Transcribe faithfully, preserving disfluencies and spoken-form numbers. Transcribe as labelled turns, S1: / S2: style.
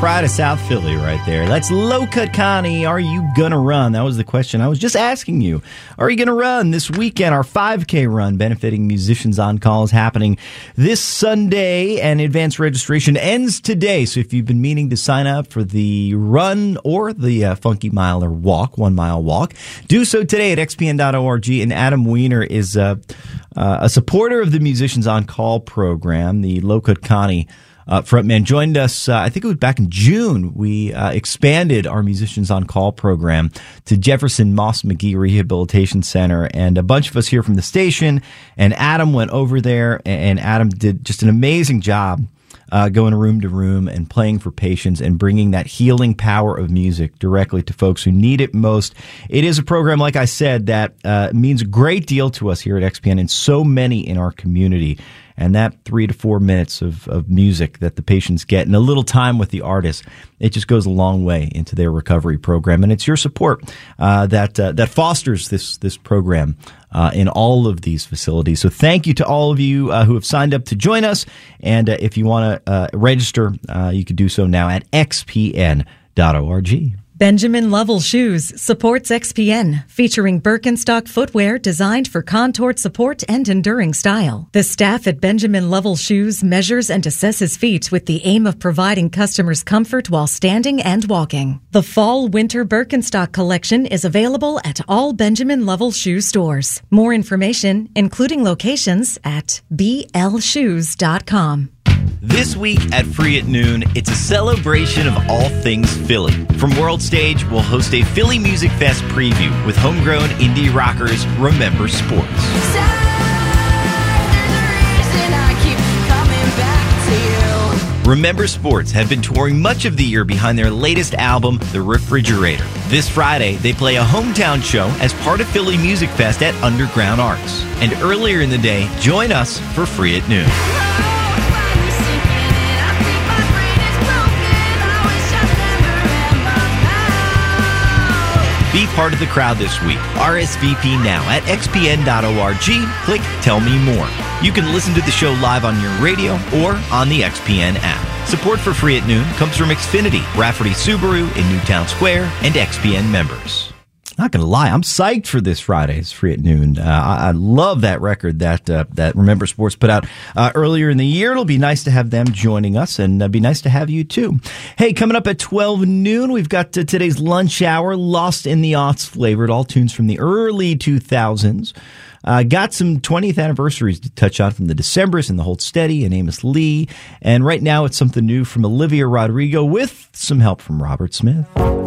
S1: pride of South Philly right there. That's Low Cut Connie. Are you going to run? That was the question I was just asking you. Are you going to run this weekend? Our five K run benefiting Musicians on Call is happening this Sunday, and advanced registration ends today. So if you've been meaning to sign up for the run or the uh, Funky Mile or walk, one mile walk, do so today at x p n dot org. And Adam Weiner is uh, uh, a supporter of the Musicians on Call program. The Low Cut Connie Uh, frontman joined us, uh, I think it was back in June. We uh, expanded our Musicians on Call program to Jefferson Moss McGee Rehabilitation Center, and a bunch of us here from the station, and Adam went over there, and Adam did just an amazing job uh, going room to room and playing for patients and bringing that healing power of music directly to folks who need it most. It is a program, like I said, that uh, means a great deal to us here at X P N and so many in our community. And that three to four minutes of, of music that the patients get and a little time with the artist, it just goes a long way into their recovery program. And it's your support uh, that uh, that fosters this this program uh, in all of these facilities. So thank you to all of you uh, who have signed up to join us. And uh, if you want to uh, register, uh, you can do so now at x p n dot org.
S2: Benjamin Lovell Shoes supports X P N, featuring Birkenstock footwear designed for contoured support and enduring style. The staff at Benjamin Lovell Shoes measures and assesses feet with the aim of providing customers comfort while standing and walking. The Fall-Winter Birkenstock collection is available at all Benjamin Lovell Shoes stores. More information, including locations, at b l shoes dot com.
S1: This week at Free at Noon, it's a celebration of all things Philly. From World Stage, we'll host a Philly Music Fest preview with homegrown indie rockers Remember Sports. Remember Sports have been touring much of the year behind their latest album, The Refrigerator. This Friday, they play a hometown show as part of Philly Music Fest at Underground Arts. And earlier in the day, join us for Free at Noon. Be part of the crowd this week. R S V P now at x p n dot org. Click Tell Me More. You can listen to the show live on your radio or on the X P N app. Support for Free at Noon comes from Xfinity, Rafferty Subaru in Newtown Square, and X P N members. Not going to lie, I'm psyched for this Friday's Free at Noon. Uh, I, I love that record that uh, that Remember Sports put out uh, earlier in the year. It'll be nice to have them joining us, and uh, be nice to have you too. Hey, coming up at twelve noon, we've got uh, today's lunch hour, Lost in the Aughts flavored, all tunes from the early two thousands. Uh, got some twentieth anniversaries to touch on from the Decemberists and the Hold Steady and Amos Lee. And right now it's something new from Olivia Rodrigo with some help from Robert Smith.